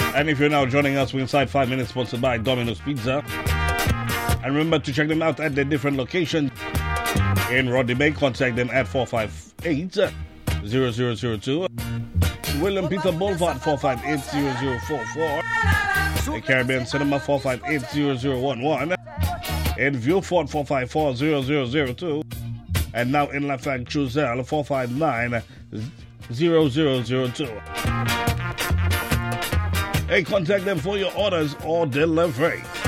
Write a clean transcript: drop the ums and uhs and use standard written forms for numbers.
And if you're now joining us, we're inside 5 minutes, sponsored by Domino's Pizza. And remember to check them out at their different locations. In Rodney Bay, contact them at 458-0002. William Peter Boulevard, 458-0044. The Caribbean Cinema, 458-0011. In Viewfort, 454-0002. And now in Lafayette, Chouzelle, 459-0002. Hey, contact them for your orders or delivery.